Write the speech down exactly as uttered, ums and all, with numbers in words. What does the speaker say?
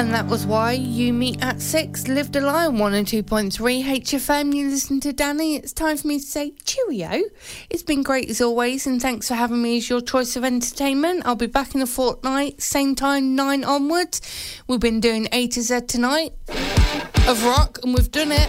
And that was why you meet at six, Lived a Lie on one oh two point three H F M. You listen to Danny. It's time for me to say cheerio. It's been great as always, and thanks for having me as your choice of entertainment. I'll be back in a fortnight, same time, nine onwards. We've been doing A to Z tonight of rock, and we've done it.